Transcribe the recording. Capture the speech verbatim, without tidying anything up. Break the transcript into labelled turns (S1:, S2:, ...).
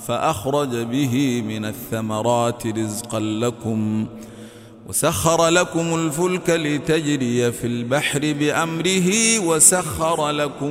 S1: فأخرج به من الثمرات رزقا لكم وسخر لكم الفلك لتجري في البحر بأمره وسخر لكم